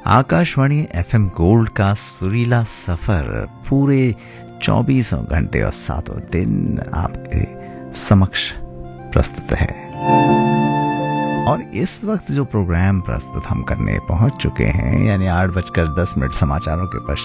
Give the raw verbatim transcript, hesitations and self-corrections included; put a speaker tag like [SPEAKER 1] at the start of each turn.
[SPEAKER 1] Akashvani FM gold का सुरीला सफर पूरे चौबीसों घंटे और सातों दिन आपके समक्ष प्रस्तुत है। और इस वक्त जो प्रोग्राम प्रस्तुत हम करने पहुंच चुके हैं, यानी आठ बजकर दस मिनट समाचारों के पश्चात